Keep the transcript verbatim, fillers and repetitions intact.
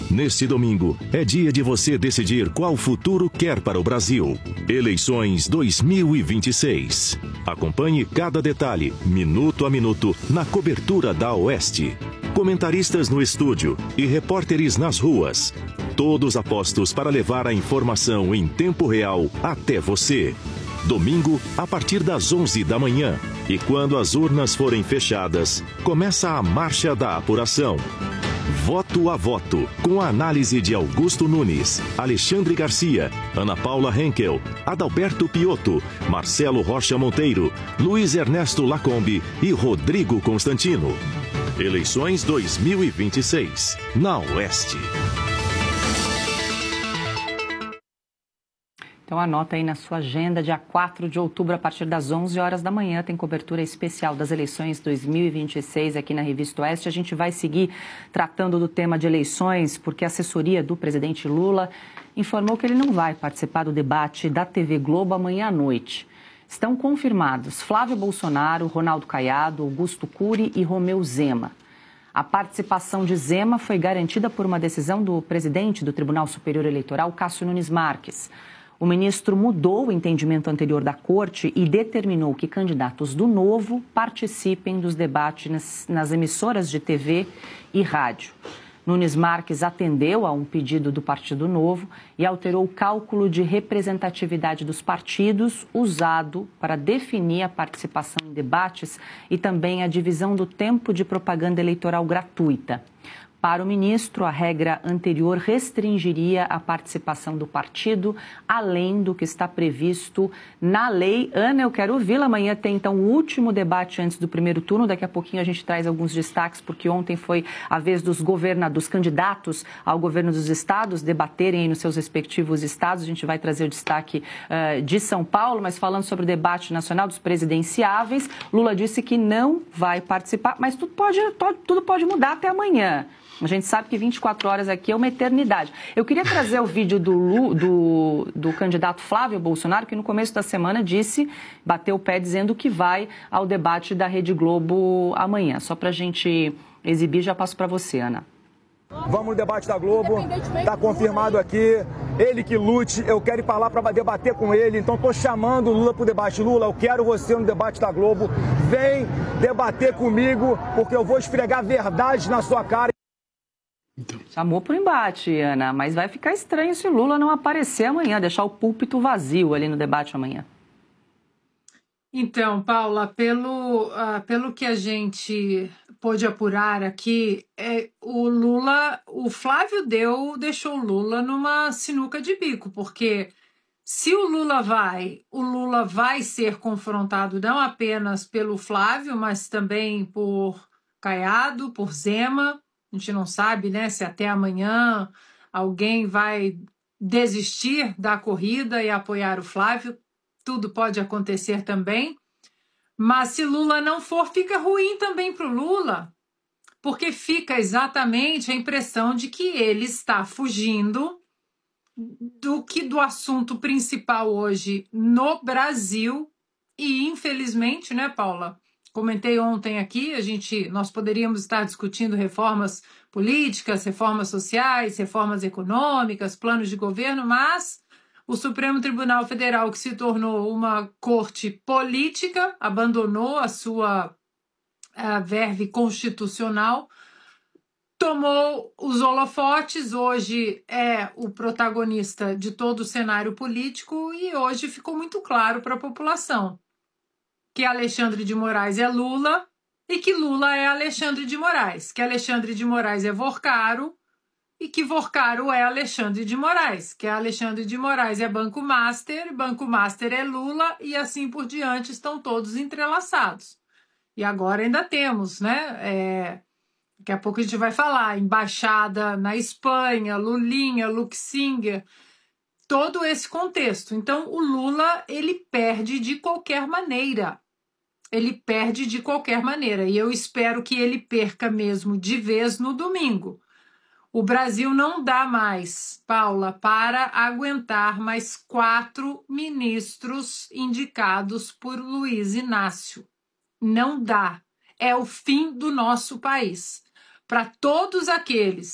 Neste domingo, é dia de você decidir qual futuro quer para o Brasil. Eleições dois mil e vinte e seis. Acompanhe cada detalhe, minuto a minuto, na cobertura da Oeste. Comentaristas no estúdio e repórteres nas ruas. Todos apostos para levar a informação em tempo real até você. Domingo, a partir das onze da manhã. E quando as urnas forem fechadas, começa a marcha da apuração. Voto a voto, com a análise de Augusto Nunes, Alexandre Garcia, Ana Paula Henkel, Adalberto Piotto, Marcelo Rocha Monteiro, Luiz Ernesto Lacombe e Rodrigo Constantino. Eleições dois mil e vinte e seis, na Oeste. Então anota aí na sua agenda, dia quatro de outubro, a partir das onze horas da manhã, tem cobertura especial das eleições dois mil e vinte e seis aqui na Revista Oeste. A gente vai seguir tratando do tema de eleições, porque a assessoria do presidente Lula informou que ele não vai participar do debate da T V Globo amanhã à noite. Estão confirmados Flávio Bolsonaro, Ronaldo Caiado, Augusto Cury e Romeu Zema. A participação de Zema foi garantida por uma decisão do presidente do Tribunal Superior Eleitoral, Cássio Nunes Marques. O ministro mudou o entendimento anterior da Corte e determinou que candidatos do Novo participem dos debates nas, nas emissoras de T V e rádio. Nunes Marques atendeu a um pedido do Partido Novo e alterou o cálculo de representatividade dos partidos usado para definir a participação em debates e também a divisão do tempo de propaganda eleitoral gratuita. Para o ministro, a regra anterior restringiria a participação do partido, além do que está previsto na lei. Ana, eu quero ouvi-la. Amanhã tem, então, o último debate antes do primeiro turno. Daqui a pouquinho a gente traz alguns destaques, porque ontem foi a vez dos governadores, dos candidatos ao governo dos estados, debaterem aí nos seus respectivos estados. A gente vai trazer o destaque uh, de São Paulo, mas falando sobre o debate nacional dos presidenciáveis, Lula disse que não vai participar, mas tudo pode, tudo pode mudar até amanhã. A gente sabe que vinte e quatro horas aqui é uma eternidade. Eu queria trazer o vídeo do, Lu, do, do candidato Flávio Bolsonaro, que no começo da semana disse, bateu o pé dizendo que vai ao debate da Rede Globo amanhã. Só para a gente exibir, já passo para você, Ana. Vamos no debate da Globo, está confirmado aqui, ele que lute, eu quero ir para lá para debater com ele, então estou chamando o Lula para o debate. Lula, eu quero você no debate da Globo, vem debater comigo, porque eu vou esfregar verdade na sua cara. Então. Chamou para o embate, Ana, mas vai ficar estranho se Lula não aparecer amanhã, deixar o púlpito vazio ali no debate amanhã. Então, Paula, pelo, uh, pelo que a gente pôde apurar aqui, é, o Lula, o Flávio deu, deixou o Lula numa sinuca de bico, porque se o Lula vai, o Lula vai ser confrontado não apenas pelo Flávio, mas também por Caiado, por Zema. A gente não sabe, né, se até amanhã alguém vai desistir da corrida e apoiar o Flávio. Tudo pode acontecer também. Mas se Lula não for, fica ruim também para o Lula, porque fica exatamente a impressão de que ele está fugindo do que do assunto principal hoje no Brasil. E, infelizmente, né, Paula? Comentei ontem aqui, a gente, nós poderíamos estar discutindo reformas políticas, reformas sociais, reformas econômicas, planos de governo, mas o Supremo Tribunal Federal, que se tornou uma corte política, abandonou a sua a verve constitucional, tomou os holofotes, hoje é o protagonista de todo o cenário político e hoje ficou muito claro para a população que Alexandre de Moraes é Lula e que Lula é Alexandre de Moraes, que Alexandre de Moraes é Vorcaro e que Vorcaro é Alexandre de Moraes, que Alexandre de Moraes é Banco Master, Banco Master é Lula e assim por diante, estão todos entrelaçados. E agora ainda temos, né? É, daqui a pouco a gente vai falar, embaixada na Espanha, Lulinha, Luxinger, todo esse contexto. Então o Lula, ele perde de qualquer maneira. Ele perde de qualquer maneira e eu espero que ele perca mesmo de vez no domingo. O Brasil não dá mais, Paula, para aguentar mais quatro ministros indicados por Luiz Inácio. Não dá. É o fim do nosso país. Para todos aqueles